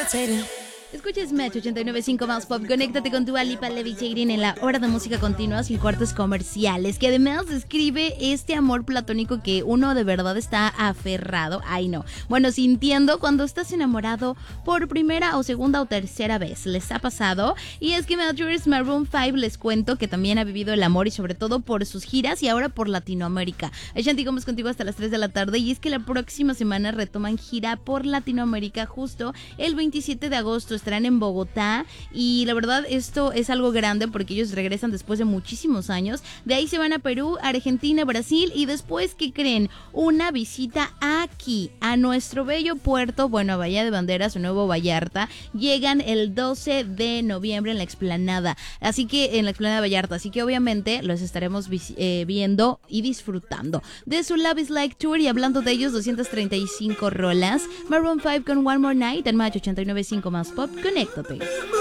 Escuchas Match 89.5 más pop. Conéctate con Dua Lipa, Levitating en la hora de música continua sin cortes comerciales, que además describe este amor platónico que uno de verdad está aferrado, ay no, bueno, sintiendo cuando estás enamorado por primera o segunda o tercera vez. ¿Les ha pasado? Y es que Matchers Maroon 5, les cuento que también ha vivido el amor y sobre todo por sus giras y ahora por Latinoamérica. Ashanti Gómez contigo hasta las 3 de la tarde, y es que la próxima semana retoman gira por Latinoamérica. Justo el 27 de agosto estarán en Bogotá, y la verdad esto es algo grande porque ellos regresan después de muchísimos años. De ahí se van a Perú, Argentina, Brasil, y después, ¿qué creen? Una visita aquí a nuestro bello puerto, bueno, a Bahía de Banderas o Nuevo Vallarta. Llegan el 12 de noviembre en la explanada, así que en la explanada de Vallarta, así que obviamente los estaremos viendo y disfrutando de su Love is Like Tour. Y hablando de ellos, 235 rolas. Maroon 5 con One More Night en Match 89.5 más pop. Conéctate.